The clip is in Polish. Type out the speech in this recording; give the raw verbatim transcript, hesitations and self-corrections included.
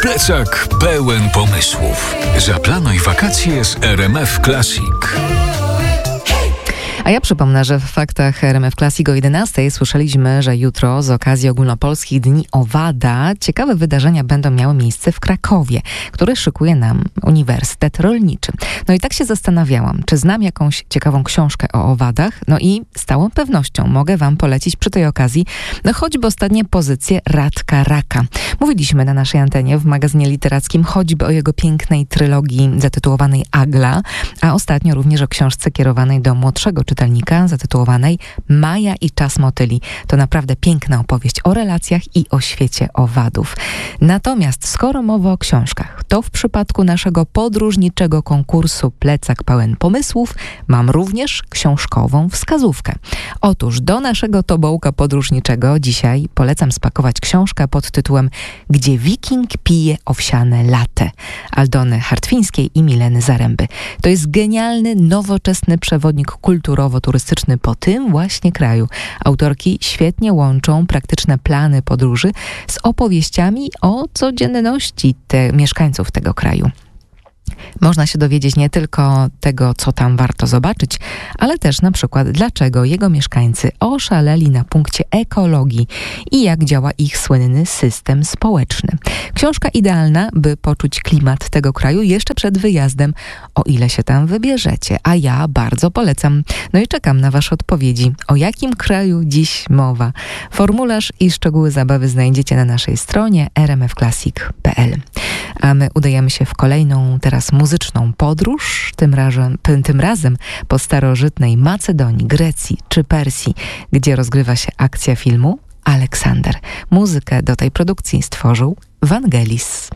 Plecak pełen pomysłów. Zaplanuj wakacje z R M F Classic. A ja przypomnę, że w faktach R M F Classic o jedenastej słyszeliśmy, że jutro z okazji Ogólnopolskich Dni Owada ciekawe wydarzenia będą miały miejsce w Krakowie, który szykuje nam Uniwersytet Rolniczy. No i tak się zastanawiałam, czy znam jakąś ciekawą książkę o owadach? No i z całą pewnością mogę wam polecić przy tej okazji no choćby ostatnie pozycje Radka Raka. Mówiliśmy na naszej antenie w magazynie literackim choćby o jego pięknej trylogii zatytułowanej Agla, a ostatnio również o książce kierowanej do młodszego czytelnika zatytułowanej Maja i czas motyli. To naprawdę piękna opowieść o relacjach i o świecie owadów. Natomiast skoro mowa o książkach, to w przypadku naszego podróżniczego konkursu Plecak pełen pomysłów mam również książkową wskazówkę. Otóż do naszego tobołka podróżniczego dzisiaj polecam spakować książkę pod tytułem Gdzie wiking pije owsiane latte Aldony Hartwińskiej i Mileny Zaręby. To jest genialny, nowoczesny przewodnik kulturowo-turystyczny po tym właśnie kraju. Autorki świetnie łączą praktyczne plany podróży z opowieściami o codzienności te, mieszkańców tego kraju. Można się dowiedzieć nie tylko tego, co tam warto zobaczyć, ale też na przykład dlaczego jego mieszkańcy oszaleli na punkcie ekologii i jak działa ich słynny system społeczny. Książka idealna, by poczuć klimat tego kraju jeszcze przed wyjazdem, o ile się tam wybierzecie, a ja bardzo polecam. No i czekam na wasze odpowiedzi. O jakim kraju dziś mowa? Formularz i szczegóły zabawy znajdziecie na naszej stronie r m f classic kropka p l. A my udajemy się w kolejną teraz muzyczną podróż, tym razem, tym razem po starożytnej Macedonii, Grecji czy Persji, gdzie rozgrywa się akcja filmu Aleksander. Muzykę do tej produkcji stworzył Vangelis.